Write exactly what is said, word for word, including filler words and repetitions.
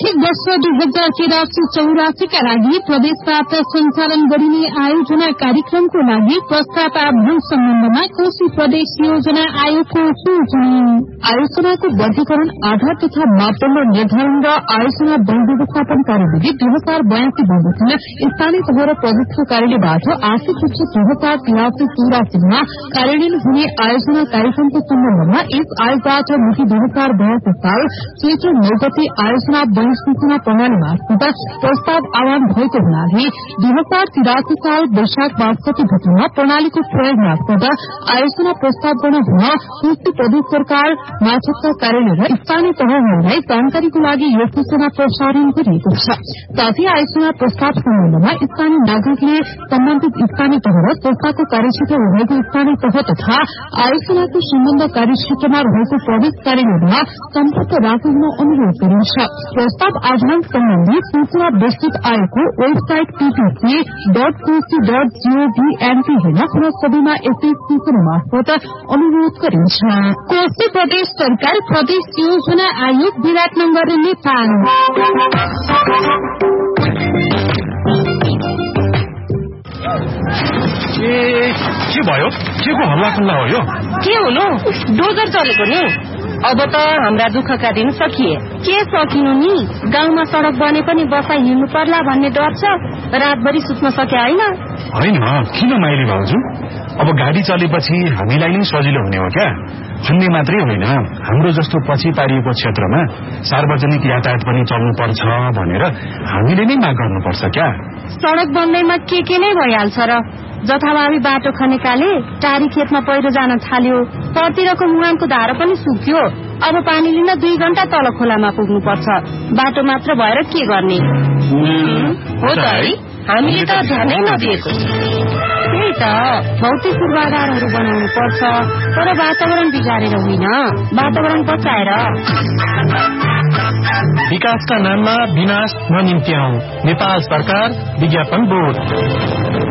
आर्थिक वर्ष दुई हजार तिरासी चौरासीका लागि प्रदेशबाट सञ्चालन गरिने आयोजना कार्यक्रमको लागि प्रस्ताव आह्वान सम्बन्धमा कोशी प्रदेश योजना आयोगको सूचना। आयोजनाको वर्गीकरण आधार तथा मापदण्ड निर्धारण र आयोजना वन व्यवस्थापन कार्यविधि दुई हजार बयासी बमोजिम स्थानीय तह र प्रदेशको कार्यालयबाट आर्थिक वर्ष दुई हजार तिरासी चौरासीमा कार्यान्वयन हुने आयोजना कार्यक्रमको सम्बन्धमा यस आयोगबाट मिति दुई हजार बयासी साल चैत्र नौ गते आयोजना वन सूचना प्रणाली मार्फत प्रस्ताव आह्वान भएको हुनाले दुई हजार तिरासी साल वैशाख बासठी गतेमा प्रणालीको प्रयोग मार्फत आयोजना प्रस्ताव गर्न हुन कोशी प्रदेश सरकार मार्फतका कार्यालय र स्थानीय तहहरूलाई जानकारीको लागि यो सूचना प्रसारण गरिएको छ। साथै आयोजना प्रस्ताव सम्बन्धमा स्थानीय नागरिकले सम्बन्धित स्थानीय तह र संस्थाको कार्यक्षेत्र रहेको स्थानीय तह तथा आयोजनाको सम्बन्ध कार्यक्षेत्रमा रहेको प्रदेश कार्यालयमा सम्पर्क राख्न अनुरोध गरिन्छ। प्रस्ताव आह्वान सम्बन्धी सूचना विस्तृत आयोगको website PPC dot Koshi dot gov NP हेर्न पुनः सबैमा यस्तै सूचना मार्फत अनुरोध गरिन्छ। कोशी प्रदेश सरकार प्रदेश योजना आयोग विराटनगर नेपाल। ए के भयो? के को हल्ला खल्ला हो यो? के हुनु? डोजर चलेको नि। अब त हाम्रा दुःखका दिन सकिए। के सकिनु नि? गाउँमा सड़क बने पनि बसाइ हिँड्नु पर्ला भन्ने डर छ। रातभरि सुत्न सके होइन? होइन, किन माइली भाउजू? अब गाडी चलेपछि हामीलाई नै सजिलो हुने हो क्या? भन्ने मात्रै होइन, हाम्रो जस्तो पछि पारिएको क्षेत्रमा सार्वजनिक यातायात पनि चल्नु पर्छ भनेर हामीले नै माग गर्नुपर्छ क्या? सड़क बन्दैमा के के नै भइहाल्छ र। जथाभावी बाटो खनेकाले टारी खेतमा पहिरो जान थाल्यो, परतिरको मुहानको धारो पनि सुक्यो। अब पानी लिन दुई घण्टा तल खोलामा पुग्नु पर्छ। बाटो मात्र भएर के गर्ने? हो त है, हामीले त ध्यानै नदिएको। त्यही त, भौतिक पूर्वाधारहरू बनाउनु पर्छ, तर वातावरण बिगारेर होइन, वातावरण बचाएर। विकासका नाममा विनाश ननिम्त्याउँ। नेपाल सरकार विज्ञापन बोर्ड।